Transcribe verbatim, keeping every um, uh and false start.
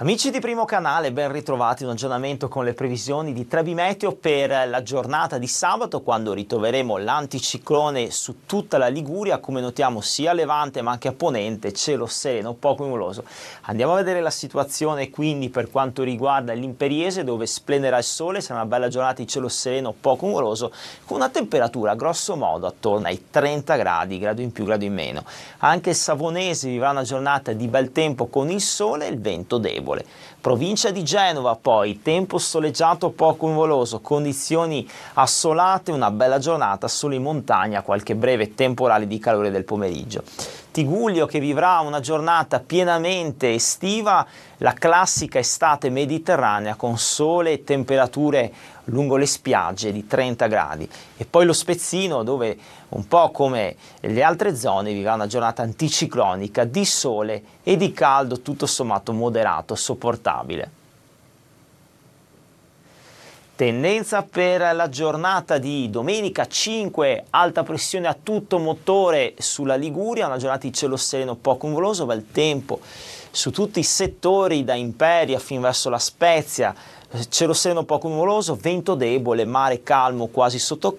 Amici di Primo Canale, ben ritrovati in un aggiornamento con le previsioni di Trebi Meteo per la giornata di sabato, quando ritroveremo l'anticiclone su tutta la Liguria, come notiamo sia a levante ma anche a ponente, cielo sereno, poco nuvoloso. Andiamo a vedere la situazione quindi per quanto riguarda l'Imperiese, dove splenderà il sole, sarà una bella giornata di cielo sereno, poco nuvoloso, con una temperatura grosso modo attorno ai trenta gradi, grado in più, grado in meno. Anche il Savonese vivrà una giornata di bel tempo con il sole e il vento debole. Provincia di Genova poi, tempo soleggiato poco nuvoloso, condizioni assolate, una bella giornata, solo in montagna, qualche breve temporale di calore del pomeriggio. Tigullio che vivrà una giornata pienamente estiva, la classica estate mediterranea con sole e temperature lungo le spiagge di trenta gradi. E poi lo Spezzino, dove un po' come le altre zone vivrà una giornata anticiclonica di sole e di caldo tutto sommato moderato, sopportabile. Tendenza per la giornata di domenica cinque, alta pressione a tutto motore sulla Liguria, una giornata di cielo sereno poco nuvoloso, bel tempo su tutti i settori da Imperia fin verso la Spezia, cielo sereno poco nuvoloso, vento debole, mare calmo quasi sotto